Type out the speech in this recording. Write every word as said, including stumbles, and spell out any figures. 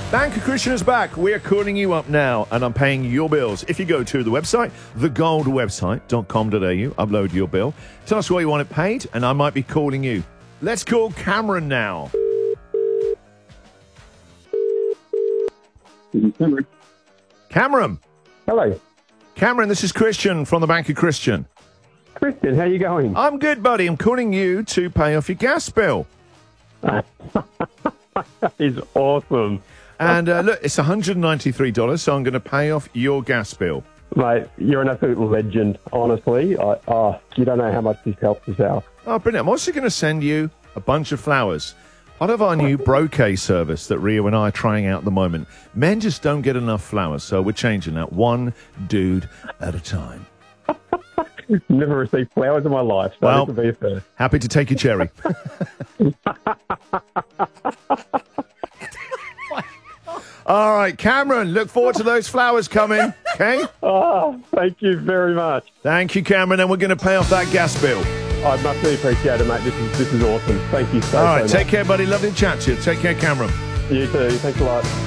Bank of Christian is back. We're calling you up now, and I'm paying your bills. If you go to the website, the gold website dot com dot a u, upload your bill, tell us where you want it paid, and I might be calling you. Let's call Cameron now. Cameron. Cameron. Hello. Cameron, this is Christian from the Bank of Christian. Christian, how you going? I'm good, buddy. I'm calling you to pay off your gas bill. That is awesome. And uh, look, it's one hundred ninety-three dollars, so I'm going to pay off your gas bill. Mate, you're an absolute legend, honestly. I, oh, you don't know how much this helps us out. Oh, brilliant. I'm also going to send you a bunch of flowers. Part of our new bouquet service that Rio and I are trying out at the moment. Men just don't get enough flowers, so we're changing that one dude at a time. Never received flowers in my life, so Well, this will be a first. Happy to take your cherry. All right, Cameron, look forward to those flowers coming, okay? Oh, thank you very much. Thank you, Cameron, and we're going to pay off that gas bill. I much really appreciate it, mate. This is this is awesome. Thank you so, All right, so take much. care, buddy. Lovely to chat to you. Take care, Cameron. You too. Thanks a lot.